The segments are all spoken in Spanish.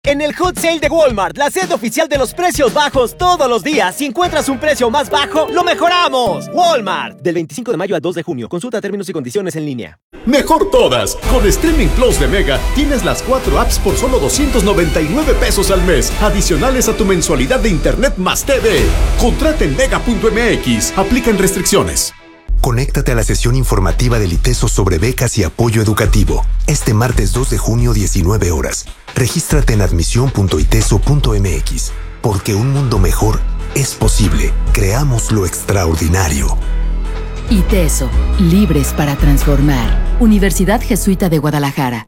En el Hot Sale de Walmart, la sede oficial de los precios bajos todos los días. Si encuentras un precio más bajo, ¡lo mejoramos! Walmart. Del 25 de mayo al 2 de junio. Consulta términos y condiciones en línea. Mejor todas. Con Streaming Plus de Mega tienes las 4 apps por solo 299 pesos al mes, adicionales a tu mensualidad de internet más TV. Contrata en mega.mx. Aplican restricciones. Conéctate a la sesión informativa del ITESO sobre becas y apoyo educativo. Este martes 2 de junio, 19 horas. Regístrate en admisión.iteso.mx. Porque un mundo mejor es posible. Creamos lo extraordinario. ITESO, libres para transformar. Universidad Jesuita de Guadalajara.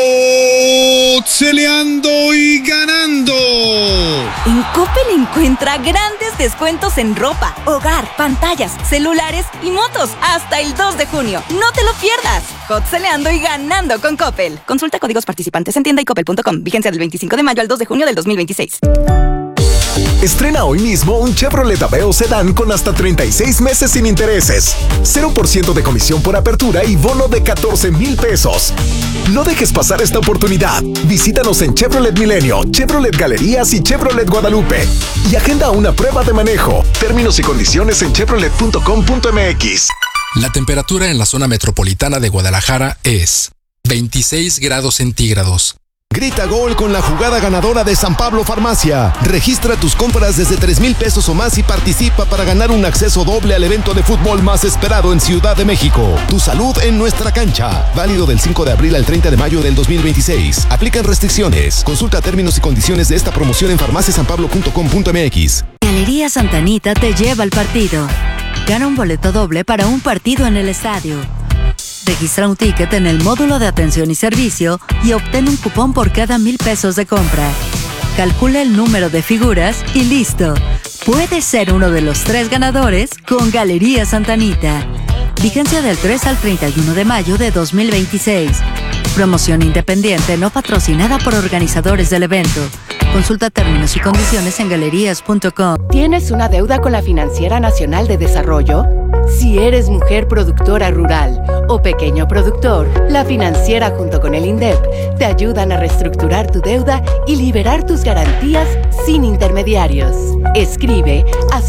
¡Celeando y ganando! En Coppel encuentra grandes descuentos en ropa, hogar, pantallas, celulares y motos hasta el 2 de junio. ¡No te lo pierdas! Celeando y ganando con Coppel. Consulta códigos participantes en tienda y coppel.com. Vigencia del 25 de mayo al 2 de junio del 2026. Estrena hoy mismo un Chevrolet Aveo Sedán con hasta 36 meses sin intereses. 0% de comisión por apertura y bono de 14,000 pesos. No dejes pasar esta oportunidad. Visítanos en Chevrolet Milenio, Chevrolet Galerías y Chevrolet Guadalupe. Y agenda una prueba de manejo. Términos y condiciones en chevrolet.com.mx. La temperatura en la zona metropolitana de Guadalajara es 26 grados centígrados. Grita gol con la jugada ganadora de San Pablo Farmacia. Registra tus compras desde 3,000 pesos o más y participa para ganar un acceso doble al evento de fútbol más esperado en Ciudad de México. Tu salud en nuestra cancha. Válido del 5 de abril al 30 de mayo del 2026. Aplican restricciones. Consulta términos y condiciones de esta promoción en farmaciasanpablo.com.mx. Galería Santa Anita te lleva al partido. Gana un boleto doble para un partido en el estadio. Registra un ticket en el módulo de atención y servicio y obtén un cupón por cada 1,000 pesos de compra. Calcula el número de figuras y listo. Puedes ser uno de los 3 ganadores con Galería Santa Anita. Vigencia del 3 al 31 de mayo de 2026. Promoción independiente no patrocinada por organizadores del evento. Consulta términos y condiciones en galerías.com. ¿Tienes una deuda con la Financiera Nacional de Desarrollo? Si eres mujer productora rural o pequeño productor, la Financiera junto con el INDEP te ayudan a reestructurar tu deuda y liberar tus garantías sin intermediarios. Escribe a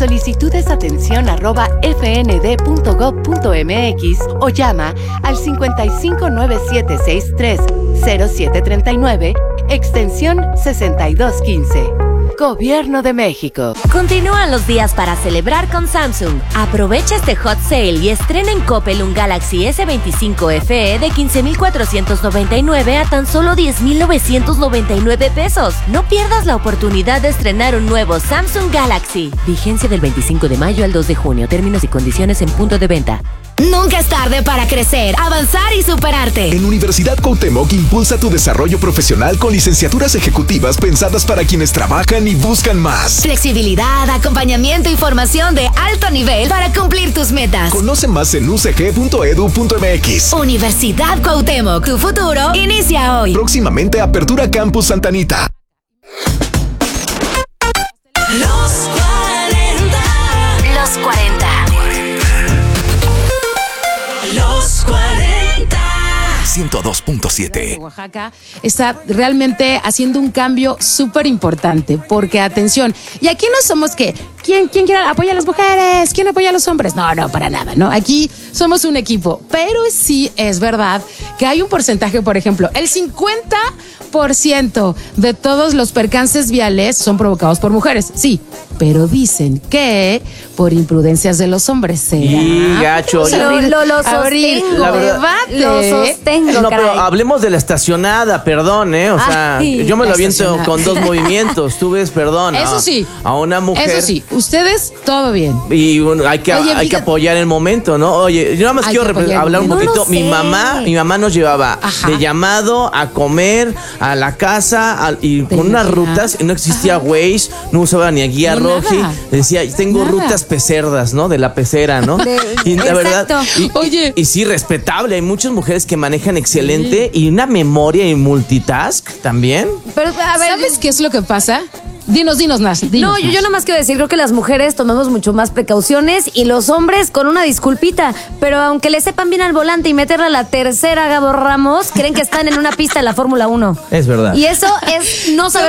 solicitudesatención@fnd.gov.mx o llama al 5597630739, extensión 6215. Gobierno de México. Continúan los días para celebrar con Samsung. Aprovecha este hot sale y estrena en Coppel un Galaxy S25 FE de 15,499 a tan solo 10,999 pesos. No pierdas la oportunidad de estrenar un nuevo Samsung Galaxy. Vigencia del 25 de mayo al 2 de junio. Términos y condiciones en punto de venta. Nunca es tarde para crecer, avanzar y superarte. En Universidad Cuauhtémoc impulsa tu desarrollo profesional con licenciaturas ejecutivas pensadas para quienes trabajan y buscan más. Flexibilidad, acompañamiento y formación de alto nivel para cumplir tus metas. Conoce más en ucg.edu.mx. Universidad Cuauhtémoc, tu futuro inicia hoy. Próximamente Apertura Campus Santa Anita. Los 40. Los 40. Los 40. 102.7. Oaxaca está realmente haciendo un cambio súper importante, porque atención, y aquí no somos que ¿quién quiere apoyar a las mujeres? ¿Quién apoya a los hombres? No, para nada, ¿no? Aquí somos un equipo, pero sí es verdad que hay un porcentaje, por ejemplo, el 50% de todos los percances viales son provocados por mujeres, sí, pero dicen que por imprudencias de los hombres. ¿Será? Y gacho. Lo sostengo. Lo sostengo, no, pero hablemos de la estacionada, perdón, O sea, Ay, yo me lo aviento con 2 movimientos. Tú ves, perdón. Eso sí. A una mujer. Eso sí. Ustedes, todo bien. Y bueno, hay que apoyar el momento, ¿no? Oye, yo nada más quiero hablar un poquito. Mi mamá nos llevaba de llamado a comer, a la casa, y con unas rutas. No existía Waze, no usaba ni a guía Roji. Decía, tengo rutas pecerdas, ¿no? De la pecera, ¿no? Y la verdad. Oye. Y sí, respetable. Hay muchas mujeres que manejan excelente y una memoria y multitask también. Pero, a ver, ¿sabes qué es lo que pasa? Dinos, Nas. No, yo nada más quiero decir, creo que las mujeres tomamos mucho más precauciones y los hombres con una disculpita, pero aunque le sepan bien al volante y meterle a la tercera a Gabo Ramos, creen que están en una pista de la Fórmula 1. Es verdad. Y eso es no saber